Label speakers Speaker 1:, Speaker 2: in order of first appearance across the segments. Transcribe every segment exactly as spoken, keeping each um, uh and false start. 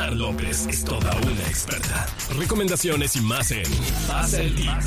Speaker 1: Mar López es toda una experta. Recomendaciones y más en Pasa el Tip.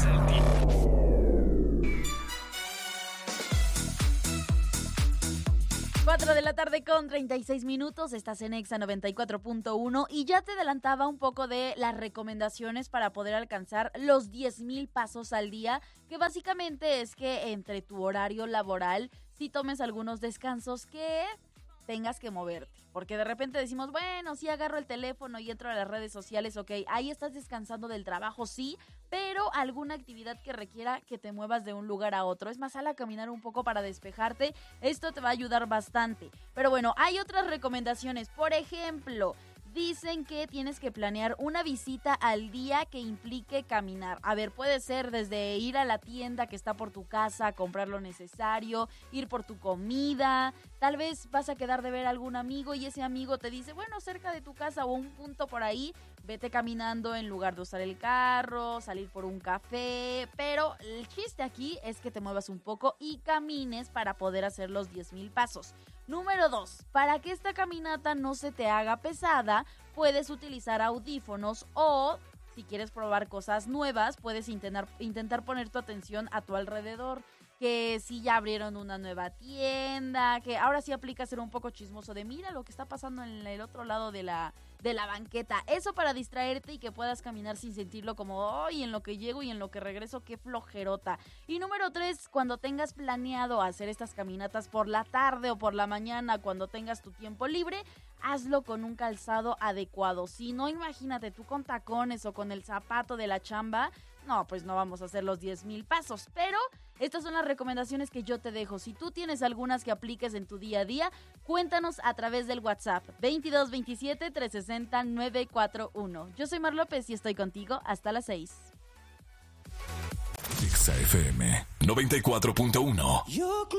Speaker 2: cuatro de la tarde con treinta y seis minutos, estás en Exa noventa y cuatro punto uno y ya te adelantaba un poco de las recomendaciones para poder alcanzar los diez mil pasos al día, que básicamente es que entre tu horario laboral sí tomes algunos descansos que tengas que moverte, porque de repente decimos, bueno, sí agarro el teléfono y entro a las redes sociales, ok, ahí estás descansando del trabajo, sí, pero alguna actividad que requiera que te muevas de un lugar a otro, es más, sal a caminar un poco para despejarte, esto te va a ayudar bastante. Pero bueno, hay otras recomendaciones, por ejemplo, dicen que tienes que planear una visita al día que implique caminar. A ver, puede ser desde ir a la tienda que está por tu casa, comprar lo necesario, ir por tu comida. Tal vez vas a quedar de ver a algún amigo y ese amigo te dice, bueno, cerca de tu casa o un punto por ahí, vete caminando en lugar de usar el carro, salir por un café. Pero el chiste aquí es que te muevas un poco y camines para poder hacer los diez mil pasos. Número dos, para que esta caminata no se te haga pesada, puedes utilizar audífonos o, si quieres probar cosas nuevas, puedes intentar, intentar poner tu atención a tu alrededor. Que si ya abrieron una nueva tienda, que ahora sí aplica ser un poco chismoso de mira lo que está pasando en el otro lado de la, de la banqueta. Eso para distraerte y que puedas caminar sin sentirlo como, ¡ay! En lo que llego y en lo que regreso, qué flojerota. Y número tres, cuando tengas planeado hacer estas caminatas por la tarde o por la mañana, cuando tengas tu tiempo libre, hazlo con un calzado adecuado. Si no, imagínate tú con tacones o con el zapato de la chamba, no, pues no vamos a hacer los diez mil pasos, pero estas son las recomendaciones que yo te dejo. Si tú tienes algunas que apliques en tu día a día, cuéntanos a través del WhatsApp veintidós veintisiete, trescientos sesenta, novecientos cuarenta y uno. Yo soy Mar López y estoy contigo hasta las seis.
Speaker 1: Exa F M noventa y cuatro punto uno.